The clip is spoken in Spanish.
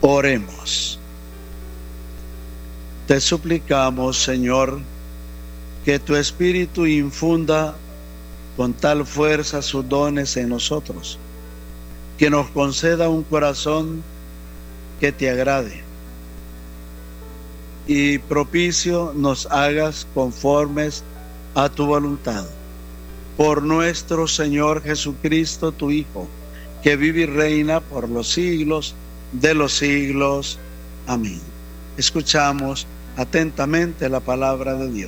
Oremos. Te suplicamos, Señor, que tu Espíritu infunda con tal fuerza sus dones en nosotros, que nos conceda un corazón que te agrade y propicio nos hagas conformes a tu voluntad. Por nuestro Señor Jesucristo, tu Hijo, que vive y reina por los siglos de los siglos. Amén. Escuchamos atentamente la palabra de Dios.